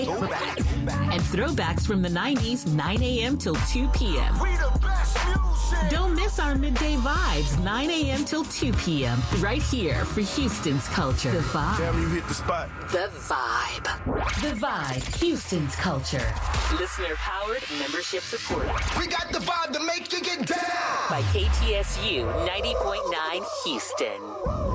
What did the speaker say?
And throwbacks from the 90s, 9 a.m. till 2 p.m. We the best music. Don't miss our midday vibes, 9 a.m. till 2 p.m. Right here for Houston's culture. The Vibe. Damn, you hit the spot. The Vibe. The Vibe, Houston's culture. Listener powered, membership supported. We got the vibe to make you get down. By KTSU 90.9 Houston.